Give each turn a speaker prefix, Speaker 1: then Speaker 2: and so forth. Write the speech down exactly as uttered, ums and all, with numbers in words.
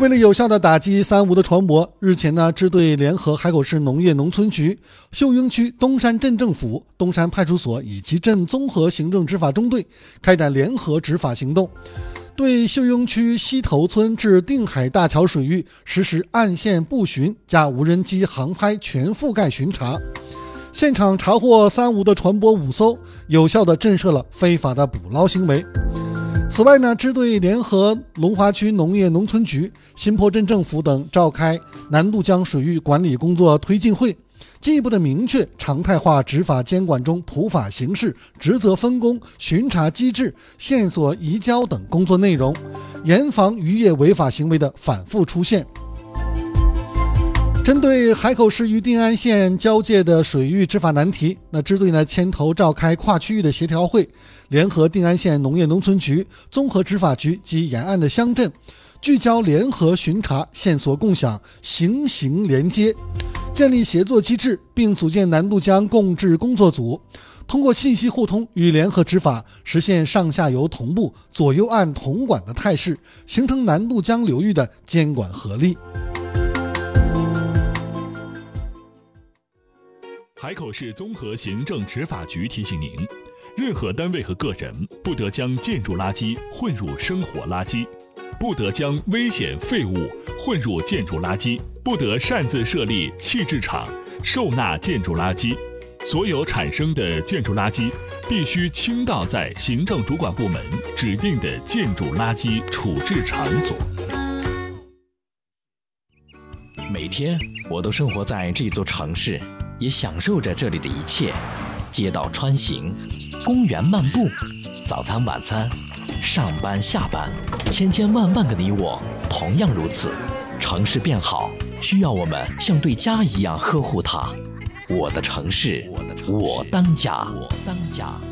Speaker 1: 为了有效的打击三无的传播，日前呢，支队联合海口市农业农村局、秀英区东山镇政府、东山派出所以及镇综合行政执法中队开展联合执法行动，对秀英区西头村至定海大桥水域实施岸线布巡加无人机航拍全覆盖巡查，现场查获三无的传播五艘，有效地震慑了非法的捕捞行为。此外呢，支队联合龙华区农业农村局、新坡镇政府等召开南渡江水域管理工作推进会，进一步的明确常态化执法监管中普法形式、职责分工、巡查机制、线索移交等工作内容，严防渔业违法行为的反复出现。针对海口市与定安县交界的水域执法难题，那支队呢牵头召开跨区域的协调会，联合定安县农业农村局、综合执法局及沿岸的乡镇，聚焦联合巡查、线索共享、行刑连接，建立协作机制，并组建南渡江共治工作组，通过信息互通与联合执法，实现上下游同步、左右岸同管的态势，形成南渡江流域的监管合力。
Speaker 2: 海口市综合行政执法局提醒您，任何单位和个人不得将建筑垃圾混入生活垃圾，不得将危险废物混入建筑垃圾，不得擅自设立弃置场、收纳建筑垃圾。所有产生的建筑垃圾必须倾倒在行政主管部门指定的建筑垃圾处置场所。
Speaker 3: 每天我都生活在这座城市，也享受着这里的一切，街道穿行，公园漫步，早餐晚餐，上班下班，千千万万个你我同样如此。城市变好，需要我们像对家一样呵护它。我的城市，我当家，我当家。